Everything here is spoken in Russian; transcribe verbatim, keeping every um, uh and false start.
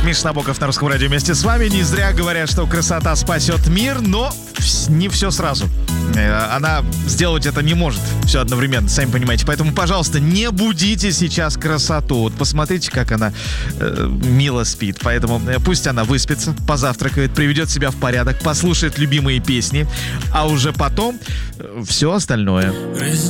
Миша Набоков на Русском радио вместе с вами. Не зря говорят, что красота спасет мир, но не все сразу. Она сделать это не может все одновременно, сами понимаете. Поэтому, пожалуйста, не будите сейчас красоту. Вот посмотрите, как она э, мило спит. Поэтому э, пусть она выспится, позавтракает, приведет себя в порядок, послушает любимые песни, а уже потом э, все остальное.